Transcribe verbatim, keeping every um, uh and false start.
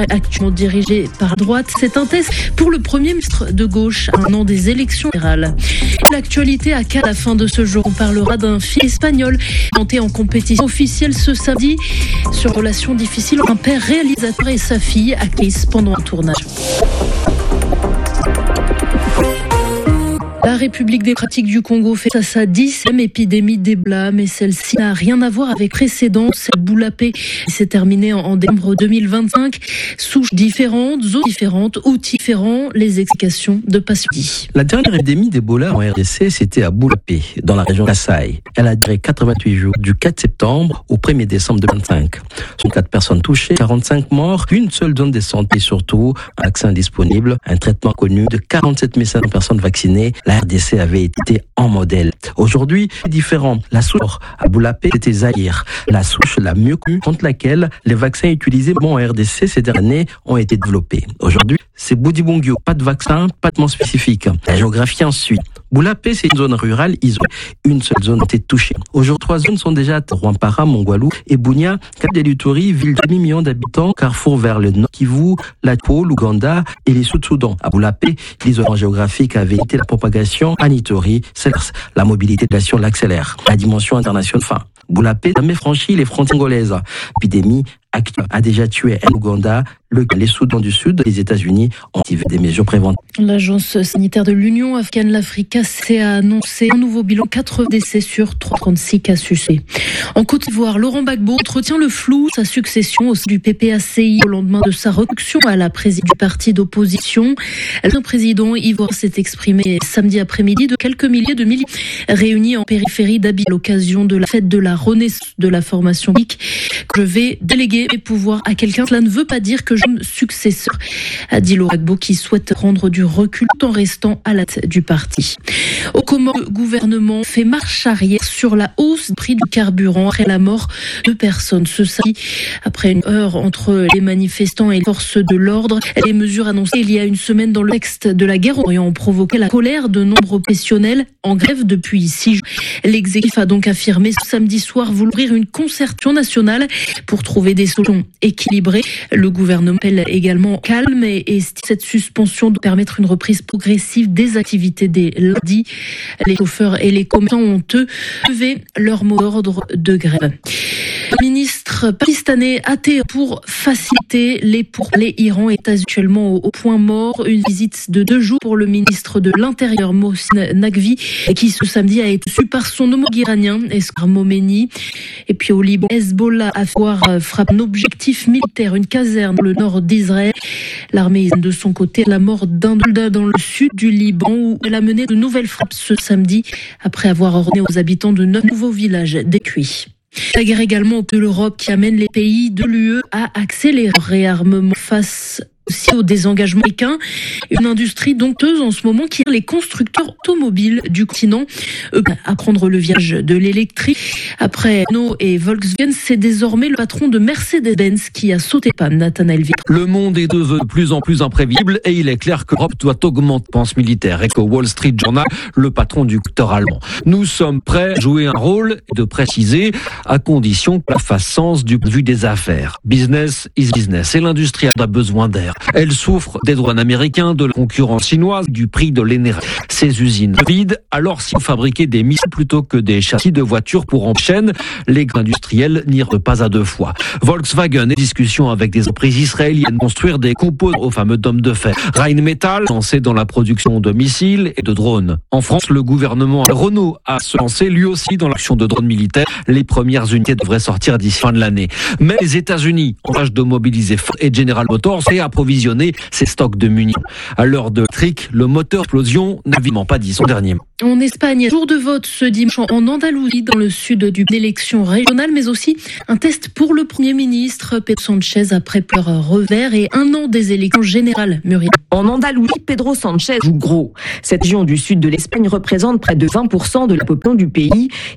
actuellement dirigé par droite. C'est un test pour le Premier ministre de gauche à un an des élections générales. L'actualité à la fin de ce jour, on parlera d'un film espagnol monté en compétition officielle ce samedi sur relation difficile entre un père réalisateur et sa fille actrice pendant un tournage. La République démocratique du Congo fait à sa dixième épidémie d'Ebola, mais celle-ci n'a rien à voir avec précédente. Celle Boulapé qui s'est terminée en décembre deux mille vingt-cinq. Souches différentes, zones différentes, outils différents. Les explications de Passioudi. La dernière épidémie d'Ebola en R D C, c'était à Boulapé, dans la région Kasaï. Elle a duré quatre-vingt-huit jours, du quatre septembre au premier décembre deux mille vingt-cinq. soixante-quatre personnes touchées, quarante-cinq morts, une seule zone de santé surtout, un vaccin disponible, un traitement connu de quarante-sept mille cinq cents personnes vaccinées. La R D C avait été en modèle. Aujourd'hui, c'est différent. La souche à Boulapé, c'était Zaïre, la souche la mieux connue contre laquelle les vaccins utilisés en R D C ces dernières années ont été développés. Aujourd'hui, c'est Boudibongyo. Pas de vaccin, pas de traitement spécifique. La géographie ensuite. Boulapé, c'est une zone rurale isolée. Une seule zone a été touchée. Aujourd'hui, trois zones sont déjà à Rwampara, Mongwalu et Bunia, Cap des Lutori, ville de demi-million d'habitants, carrefour vers le nord, Kivu, la Pau, l'Ouganda et les Sud-Soudan. À Boulapé, l'isolement géographique avait été la propagation à Nitori, la mobilité de la nation l'accélère. La dimension internationale, fin. Boulapé n'a jamais franchi les frontières congolaises. L'épidémie a déjà tué l'Ouganda, le, les Soudans du Sud, les États-Unis ont activé des mesures préventives. L'agence sanitaire de l'Union africaine, l'Africa, a annoncé un nouveau bilan, quatre décès sur trois cent trente-six cas suspects. En Côte d'Ivoire, Laurent Gbagbo entretient le flou, sa succession au sein du P P A C I au lendemain de sa reconduction à la présidence du parti d'opposition. Le président ivoirien s'est exprimé samedi après-midi de quelques milliers de militants réunis en périphérie d'Abidjan à l'occasion de la fête de la renaissance de la formation publique. Je vais déléguer mes pouvoirs à quelqu'un. Cela ne veut pas dire que je me successeur, a dit Laurent Gbagbo qui souhaite prendre du recul tout en restant à la tête du parti. Au Comores, le gouvernement fait marche arrière sur la hausse du prix du carburant après la mort de personnes ce samedi. Après une heure entre les manifestants et les forces de l'ordre, les mesures annoncées il y a une semaine dans le texte de la guerre au Orient ont provoqué la colère de nombreux professionnels en grève depuis six jours. L'exécutif a donc affirmé ce samedi soir vouloir ouvrir une concertation nationale pour trouver des solutions équilibrées. Le gouvernement appelle également calme et, et cette suspension doit permettre une reprise progressive des activités dès lundi. Les chauffeurs et les commerçants ont eux levé leur mot d'ordre de grève. Le ministre pakistanais a été pour faciliter les pourparlers. Iran est actuellement au, au point mort. Une visite de deux jours pour le ministre de l'Intérieur, Mohsin Naqvi, qui ce samedi a été reçu par son homologue iranien, Esquer Momeni. Et puis au Liban, Hezbollah a fait frappé un objectif militaire, une caserne dans le nord d'Israël. L'armée de son côté, la mort d'un soldat dans le sud du Liban où elle a mené de nouvelles frappes ce samedi après avoir ordonné aux habitants de neuf nouveaux villages détruits. La guerre également de l'Europe qui amène les pays de l'U E à accélérer leur réarmement face aussi au désengagement américain. Une industrie dompteuse en ce moment qui aide les constructeurs automobiles du continent eux, à prendre le virage de l'électrique. Après Renault et Volkswagen, c'est désormais le patron de Mercedes-Benz qui a sauté panne, Nathanaël Vier. Le monde est devenu de plus en plus imprévisible et il est clair que l'Europe doit augmenter la dépense militaire et que Wall Street Journal, le patron du secteur allemand. Nous sommes prêts à jouer un rôle et de préciser à condition que la fasse sens du point de vue des affaires. Business is business et l'industrie a besoin d'air. Elle souffre des douanes américains, de la concurrence chinoise, du prix de l'énergie. Ces usines vides, alors si vous fabriquez des missiles plutôt que des châssis de voitures pour en chaîne, les industriels n'irent pas à deux fois. Volkswagen est en discussion avec des entreprises israéliennes construire des composants aux fameux dômes de fer. Rheinmetall lancé dans la production de missiles et de drones. En France, le gouvernement Renault a se lancé lui aussi dans l'action de drones militaires. Les premières unités devraient sortir d'ici fin de l'année. Mais les États-Unis ont l'âge de mobiliser Ford et General Motors et approvisionner ses stocks de munitions. À l'heure de trick, le moteur explosion n'a évidemment pas dit son dernier mot. En Espagne, jour de vote ce dimanche en Andalousie, dans le sud d'une élection régionale, mais aussi un test pour le Premier ministre Pedro Sánchez après plusieurs revers et un an des élections générales. Muriel. En Andalousie, Pedro Sánchez joue gros. Cette région du sud de l'Espagne représente près de vingt pour cent de la population du pays